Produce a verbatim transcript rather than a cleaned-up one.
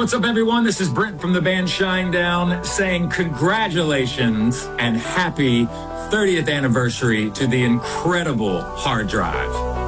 what's up, everyone? This is Brent from the band Shinedown saying congratulations and happy thirtieth anniversary to the incredible hard drive.